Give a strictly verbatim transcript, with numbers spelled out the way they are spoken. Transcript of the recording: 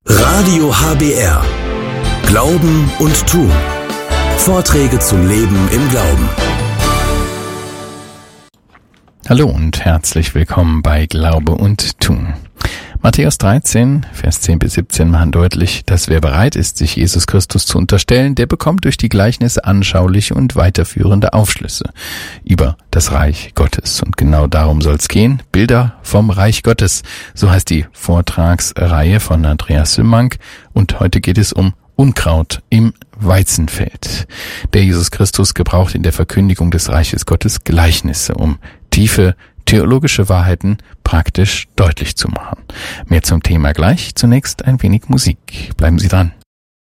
Radio H B R. Glauben und Tun. Vorträge zum Leben im Glauben. Hallo und herzlich willkommen bei Glaube und Tun. Matthäus dreizehn, Vers zehn bis siebzehn machen deutlich, dass wer bereit ist, sich Jesus Christus zu unterstellen, der bekommt durch die Gleichnisse anschauliche und weiterführende Aufschlüsse über das Reich Gottes. Und genau darum soll es gehen. Bilder vom Reich Gottes. So heißt die Vortragsreihe von Andreas Sümmank. Und heute geht es um Unkraut im Weizenfeld. Der Jesus Christus gebraucht in der Verkündigung des Reiches Gottes Gleichnisse, um tiefe theologische Wahrheiten praktisch deutlich zu machen. Mehr zum Thema gleich. Zunächst ein wenig Musik. Bleiben Sie dran.